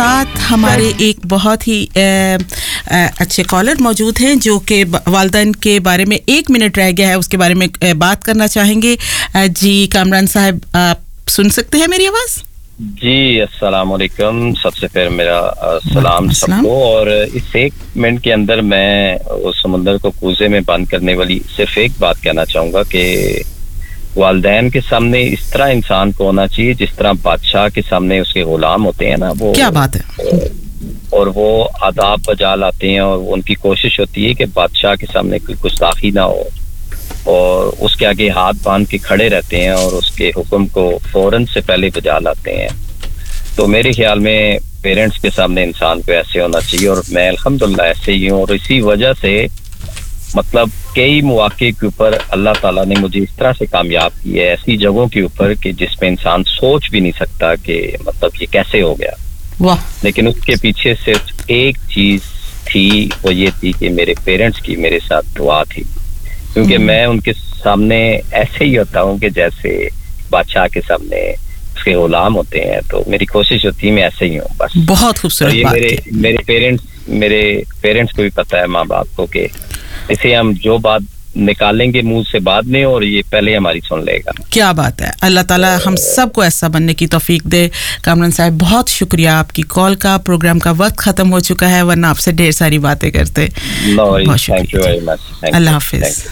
साथ हमारे एक बहुत ही अच्छे कॉलर मौजूद हैं जो कि वालिदैन के बारे में 1 मिनट रह गया है उसके बारे में बात करना चाहेंगे। जी कामरान साहब, आप सुन सकते हैं मेरी आवाज़? जी अस्सलाम वालेकुम। सबसे पहले मेरा सलाम सबको। और इस 1 मिनट के अंदर मैं उस समुंदर को कूजे में बंद करने वाली सिर्फ एक बात कहना चाहूँगा कि वालिदैन के सामने इस तरह इंसान को होना चाहिए जिस तरह बादशाह के सामने उसके गुलाम होते हैं ना, वो क्या बात है। और वो आदाब बजा लाते हैं और उनकी कोशिश होती है कि बादशाह के सामने कोई गुस्ताखी ना हो और उसके आगे हाथ बांध के खड़े रहते हैं और उसके हुक्म को फौरन से पहले बजा लाते हैं। तो मेरे ख्याल में पेरेंट्स के सामने इंसान को ऐसे होना चाहिए और मैं अल्हम्दुलिल्लाह ऐसे ही हूँ। और इसी वजह से मतलब कई मौके के ऊपर अल्लाह ताला ने मुझे इस तरह से कामयाब किया है, ऐसी जगहों के ऊपर कि जिसमें इंसान सोच भी नहीं सकता कि मतलब ये कैसे हो गया। वाह। लेकिन उसके पीछे सिर्फ एक चीज थी, वो ये थी कि मेरे पेरेंट्स की मेरे साथ दुआ थी, क्योंकि मैं उनके सामने ऐसे ही होता हूँ कि जैसे बादशाह के सामने उसके गुलाम होते हैं। तो मेरी कोशिश होती है मैं ऐसे ही हूँ बस। बहुत खूबसूरत बात है। मेरे पेरेंट्स को भी पता है, माँ बाप को, कि इसे हम जो बात निकालेंगे मुंह से बाद में और ये पहले हमारी सुन लेगा। क्या बात है। अल्लाह ताला हम सबको ऐसा बनने की तौफीक दे। कामरान साहब बहुत शुक्रिया आपकी कॉल का। प्रोग्राम का वक्त खत्म हो चुका है वरना आपसे ढेर सारी बातें करते। Thank you very much. Allah Hafiz.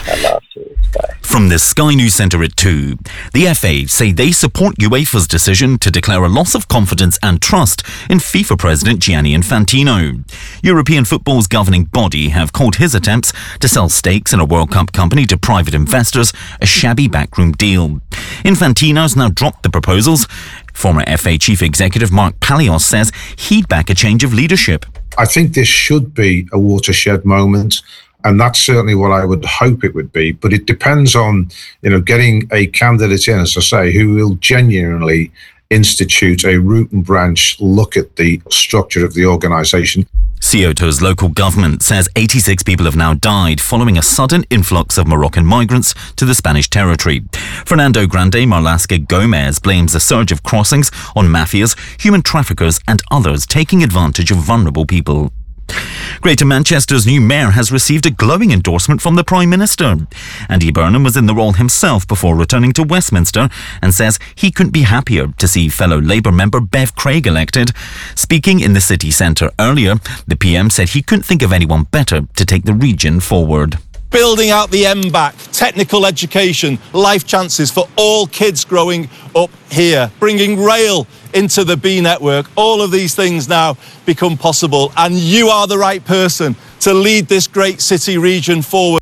From the Sky News Centre at 2, the FA say they support UEFA's decision to declare a loss of confidence and trust in FIFA President Gianni Infantino. European football's governing body have called his attempts to sell stakes in a World Cup company to private investors a shabby backroom deal. Infantino's now dropped the proposals. Former FA Chief Executive Mark Palios says he'd back a change of leadership. I think this should be a watershed moment. And that's certainly what I would hope it would be. But it depends on, getting a candidate in, as I say, who will genuinely institute a root and branch look at the structure of the organisation. Ceuta's local government says 86 people have now died following a sudden influx of Moroccan migrants to the Spanish territory. Fernando Grande Marlaska Gomez blames the surge of crossings on mafias, human traffickers and others taking advantage of vulnerable people. Greater Manchester's new mayor has received a glowing endorsement from the Prime Minister. Andy Burnham was in the role himself before returning to Westminster and says he couldn't be happier to see fellow Labour member Bev Craig elected. Speaking in the city centre earlier, the PM said he couldn't think of anyone better to take the region forward. Building out the MBAC, technical education, life chances for all kids growing up here, bringing rail into the B network. All of these things now become possible, and you are the right person to lead this great city region forward.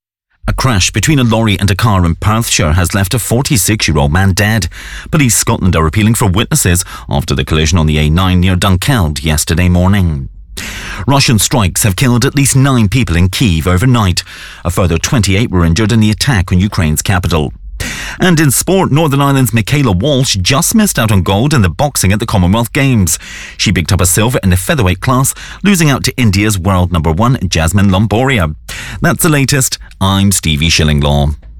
A crash between a lorry and a car in Perthshire has left a 46-year-old man dead. Police Scotland are appealing for witnesses after the collision on the A9 near Dunkeld yesterday morning. Russian strikes have killed at least 9 people in Kyiv overnight. A further 28 were injured in the attack on Ukraine's capital. And in sport, Northern Ireland's Michaela Walsh just missed out on gold in the boxing at the Commonwealth Games. She picked up a silver in the featherweight class, losing out to India's world number 1 Jasmine Lomboria. That's the latest. I'm Stevie Shillinglaw.